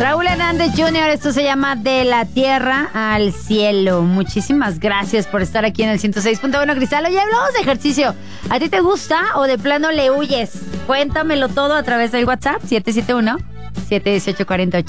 Raúl Hernández Jr., esto se llama De la Tierra al Cielo. Muchísimas gracias por estar aquí en el 106.1 Cristal. Oye, hablamos de ejercicio. ¿A ti te gusta o de plano le huyes? Cuéntamelo todo a través del WhatsApp 771-718-4080.